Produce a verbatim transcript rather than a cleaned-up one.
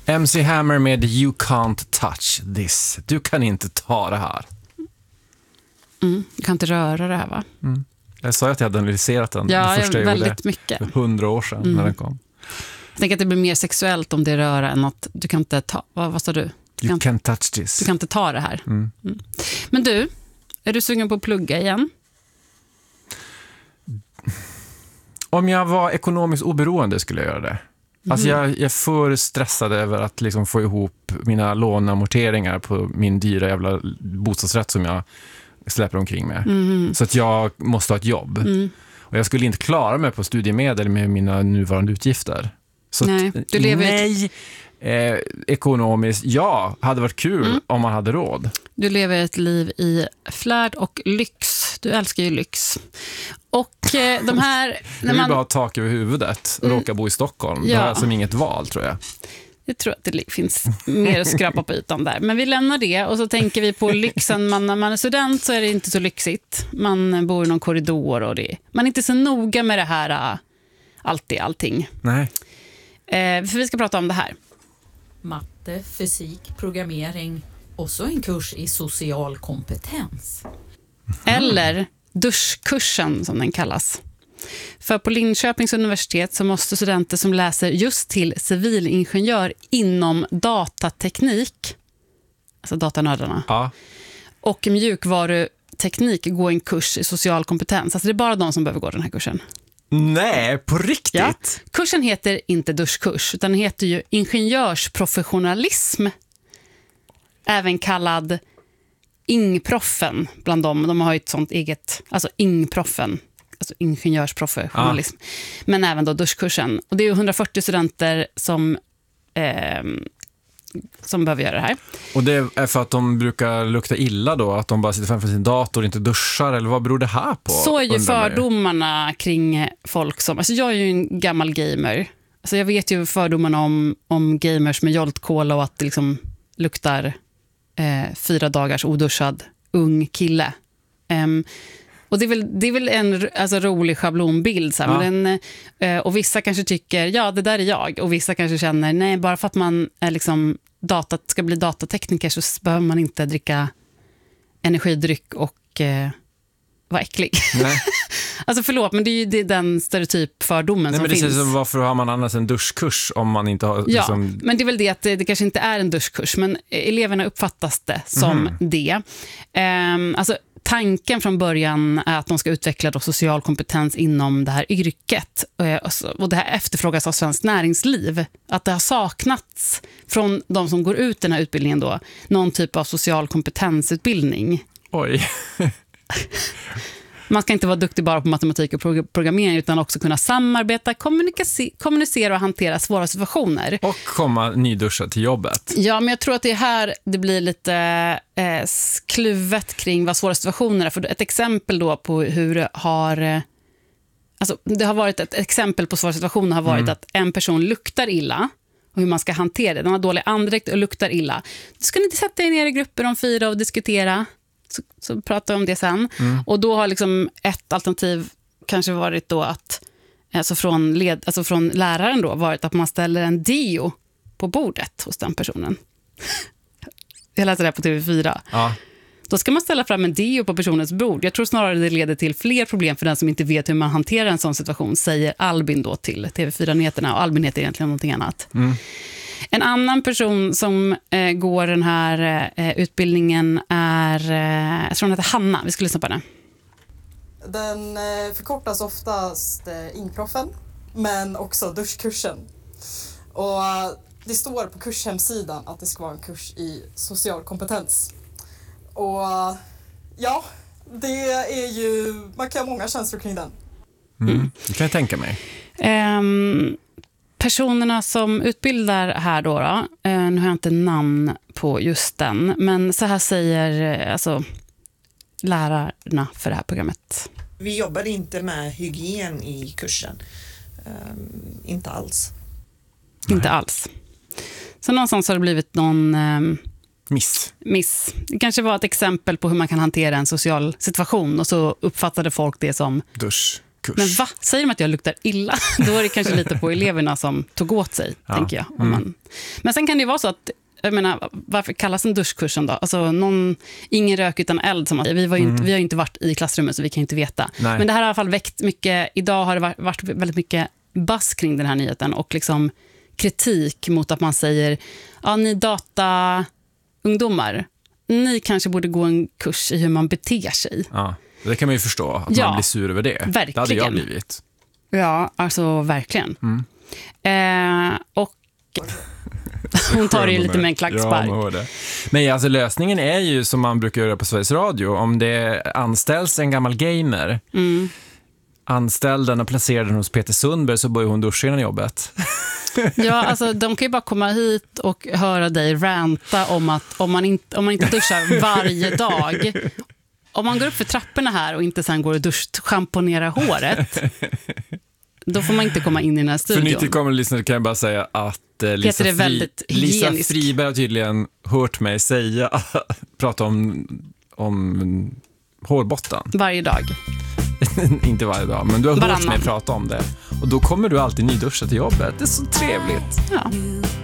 M C Hammer med You Can't Touch This. Du kan inte ta det här. Mm, du kan inte röra det här, va? Mm. Jag sa att jag hade analyserat den. Ja, det första jag väldigt gjorde mycket. för hundra år sedan Mm. när den kom. Jag tänker att det blir mer sexuellt om det röra än att du kan inte ta... Vad, vad sa du? Du You kan, can't touch this. du kan inte ta det här. Mm. Mm. Men du, är du sugen på att plugga igen? Om jag var ekonomiskt oberoende skulle jag göra det. Alltså Mm. jag, jag är för stressad över att liksom få ihop mina låneamorteringar på min dyra jävla bostadsrätt som jag släpper omkring med. Mm. Så att jag måste ha ett jobb. Mm. Och jag skulle inte klara mig på studiemedel med mina nuvarande utgifter. Så Nej, att, du lever nej eh, ekonomiskt, ja, hade varit kul Mm. om man hade råd. Du lever ett liv i flärd och lyx. Du älskar ju lyx. Och eh, de här... Jag När vill man, bara ha tak över huvudet och Mm. råka bo i Stockholm. Ja. Det har jag som inget val, tror jag. jag tror att det finns mer att skrapa på ytan där. Men vi lämnar det och så tänker vi på lyxen. Man, när man är student så är det inte så lyxigt. Man bor i någon korridor och det. Man är inte så noga med det här alltid, allting. Nej. Eh, för vi ska prata om det här. Matte, fysik, programmering och så en kurs i social kompetens. Eller duschkursen som den kallas. För på Linköpings universitet så måste studenter som läser just till civilingenjör inom datateknik, alltså datanördarna, Ja. och mjukvaruteknik gå en kurs i social kompetens. Alltså det är bara de som behöver gå den här kursen. Nej, på riktigt? Ja. Kursen heter inte duschkurs utan den heter ju ingenjörsprofessionalism. Även kallad ingproffen bland dem. De har ju ett sånt eget, alltså ingproffen, alltså ingenjörsprofessionalism. Ja. Men även då duschkursen. Och det är ju hundrafyrtio studenter som eh, som behöver göra det här. Och det är för att de brukar lukta illa då? Att de bara sitter framför sin dator och inte duschar? Eller vad beror det här på? Så är ju undrar man ju. fördomarna kring folk som... Alltså jag är ju en gammal gamer. Alltså jag vet ju fördomarna om, om gamers med joltkola och att det liksom luktar eh, fyra dagars oduschad ung kille. Um, och det är väl, det är väl en alltså, rolig schablonbild. Så här, Ja. men den, eh, och vissa kanske tycker, ja det där är jag. Och vissa kanske känner, nej bara för att man är liksom data, ska bli datatekniker så behöver man inte dricka energidryck och eh, vara äcklig. Nej. Alltså förlåt, men det är ju det är den stereotypfördomen Nej, som men det finns. känns som, varför har man annars en duschkurs om man inte har... Ja, Liksom... men det är väl det att det, det kanske inte är en duschkurs, men eleverna uppfattas det som Mhm. det. Ehm, alltså tanken från början är att de ska utveckla då social kompetens inom det här yrket. Eh, och så- Och det här efterfrågas av Svenskt Näringsliv. Att det har saknats från de som går ut den här utbildningen då, någon typ av social kompetensutbildning. Oj. Man ska inte vara duktig bara på matematik och prog- programmering utan också kunna samarbeta, kommunicera, kommunicera och hantera svåra situationer. Och komma nyduschad till jobbet. Ja, men jag tror att det är här det blir lite eh, kluvet kring vad svåra situationer är. För ett exempel då på hur det har... Eh, alltså, det har varit ett exempel på svåra situationer har varit Mm. att en person luktar illa och hur man ska hantera det. Den har dålig andedräkt och luktar illa. Du ska inte sätta dig ner i grupper om fyra och diskutera. Så, så pratar vi om det sen. Mm. Och då har liksom ett alternativ kanske varit då att alltså från, led, alltså från läraren då varit att man ställer en deo på bordet hos den personen. Jag läste det här på T V fyra. Ja. Då ska man ställa fram en deo på personens bord. Jag tror snarare det leder till fler problem för den som inte vet hur man hanterar en sån situation, säger Albin då till T V fyra-nyheterna. Och Albin heter egentligen någonting annat. Mm. En annan person som eh, går den här eh, utbildningen är, eh, jag tror hon heter Hanna. Vi ska lyssna på henne. Den eh, förkortas oftast eh, ingproffen, men också duschkursen. Och eh, det står på kurshemsidan att det ska vara en kurs i social kompetens. Och eh, ja, det är ju, man kan ha många känslor kring den. Mm. Det kan jag tänka mig. Ehm, personerna som utbildar här då, då eh, nu har jag inte namn på just den, men så här säger eh, alltså, lärarna för det här programmet. Vi jobbar inte med hygien i kursen. Um, inte alls. Inte alls. Så någonstans har det blivit någon ehm, Miss. miss. Det kanske var ett exempel på hur man kan hantera en social situation och så uppfattade folk det som Dusch. kurs. Men va? Säger de att jag luktar illa? Då är det kanske lite på eleverna som tog åt sig, Ja. tänker jag. Om man... Men sen kan det ju vara så att, jag menar, varför kallas en duschkursen då? Alltså, någon, ingen rök utan eld, som man säger. Vi, var ju inte, vi har ju inte varit i klassrummet, så vi kan inte veta. Nej. Men det här har i alla fall väckt mycket, idag har det varit, varit väldigt mycket buzz kring den här nyheten och liksom kritik mot att man säger, ja, ni dataungdomar, ni kanske borde gå en kurs i hur man beter sig. Ja, det kan man ju förstå, att Ja, man blir sur över det. verkligen. Det hade jag blivit. Ja, alltså verkligen. Mm. Eh, och hon tar det ju lite med en klackspark. Ja, man hör det. Men alltså, lösningen är ju som man brukar göra på Sveriges Radio. Om det anställs en gammal gamer, Mm. anställ den och placera den hos Peter Sundberg, så börjar hon duscha innan jobbet. Ja, alltså de kan ju bara komma hit och höra dig ranta om att om man inte, om man inte duschar varje dag, om man går upp för trapporna här och inte sen går och duschschamponerar håret, då får man inte komma in i den här För studion. nytillkommande lyssnare kan jag bara säga att eh, Lisa, Peter är väldigt Fri, Lisa hygienisk. Friberg har tydligen hört mig säga, prata om, om hårbotten. Varje dag. Inte varje dag, men du har hört Varannan. mig prata om det. Och då kommer du alltid nyduscha till jobbet. Det är så trevligt. Ja.